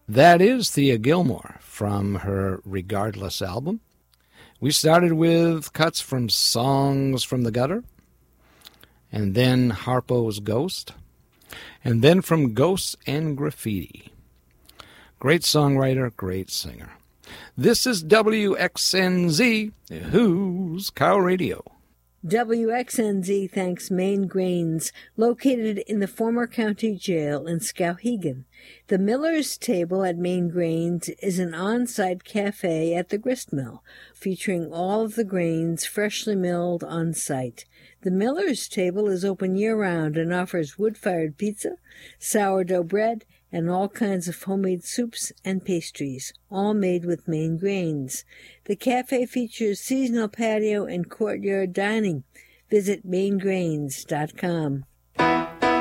That is Thea Gilmore from her Regardless album. We started with cuts from Songs from the Gutter, and then Harpo's Ghost, and then from Ghosts and Graffiti. Great songwriter, great singer. This is WXNZ, Who's Cow Radio. WXNZ thanks Maine Grains, located in the former county jail in Skowhegan. The Miller's Table at Maine Grains is an on-site cafe at the grist mill, featuring all of the grains freshly milled on-site. The Miller's Table is open year-round and offers wood-fired pizza, sourdough bread, and all kinds of homemade soups and pastries, all made with Maine grains. The cafe features seasonal patio and courtyard dining. Visit mainegrains.com.